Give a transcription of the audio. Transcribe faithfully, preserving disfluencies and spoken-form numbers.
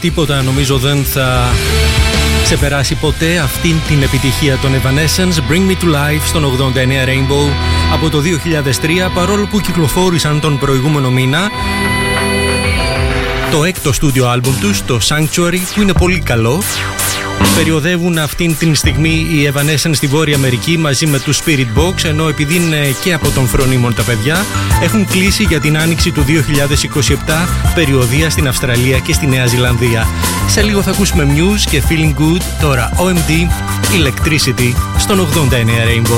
τίποτα νομίζω δεν θα ξεπεράσει ποτέ αυτήν την επιτυχία των Evanescence, Bring Me To Life στον ογδόντα εννέα Rainbow από το δύο χιλιάδες τρία, παρόλο που κυκλοφόρησαν τον προηγούμενο μήνα το έκτο στούντιο άλμπουμ τους, το Sanctuary, που είναι πολύ καλό. Περιοδεύουν αυτήν την στιγμή οι Evanescence στη Βόρεια Αμερική μαζί με τους Spirit Box, ενώ επειδή είναι και από τον φρονίμων τα παιδιά, έχουν κλείσει για την άνοιξη του δύο χιλιάδες είκοσι επτά περιοδεία στην Αυστραλία και στη Νέα Ζηλανδία. Σε λίγο θα ακούσουμε Muse και Feeling Good, τώρα ο εμ ντι Electricity στον ογδόντα εννέα Rainbow.